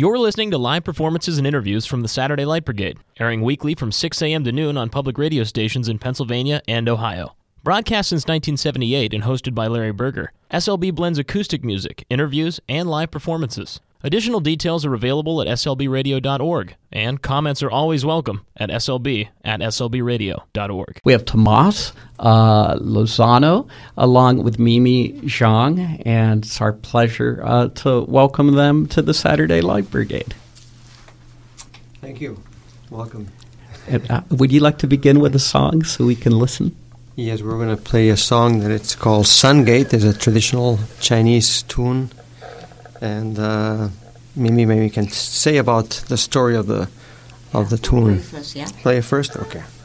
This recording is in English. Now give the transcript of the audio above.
You're listening to live performances and interviews from the Saturday Light Brigade, airing weekly from 6 a.m. to noon on public radio stations in Pennsylvania and Ohio. Broadcast since 1978 and hosted by Larry Berger, SLB blends acoustic music, interviews, and live performances. Additional details are available at slbradio.org, and comments are always welcome at slb@slbradio.org. We have Tomas Lozano along with Mimi Zhang, and it's our pleasure to welcome them to the Saturday Light Brigade. Thank you. Welcome. Would you like to begin with a song so we can listen? Yes, we're going to play a song that it's called Sungate. It's a traditional Chinese tune. And Mimi maybe can say about the story of the tune. Play first, yeah? Play it first? Okay.